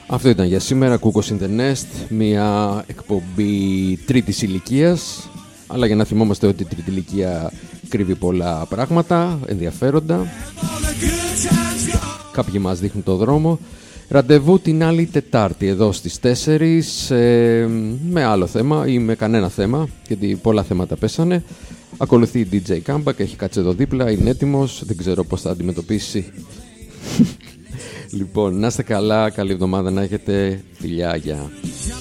Αυτό ήταν για σήμερα, Cuckos in the Nest, μια εκπομπή τρίτης ηλικίας, αλλά για να θυμόμαστε ότι η τρίτη ηλικία κρύβει πολλά πράγματα, ενδιαφέροντα. Κάποιοι μας δείχνουν το δρόμο. Ραντεβού την άλλη Τετάρτη εδώ στις 4 με άλλο θέμα ή με κανένα θέμα, γιατί πολλά θέματα πέσανε. Ακολουθεί η DJ Comeback, έχει κάτσει εδώ δίπλα, είναι έτοιμος, δεν ξέρω πώς θα αντιμετωπίσει. Λοιπόν, να είστε καλά, καλή εβδομάδα να έχετε, φιλιά, γεια.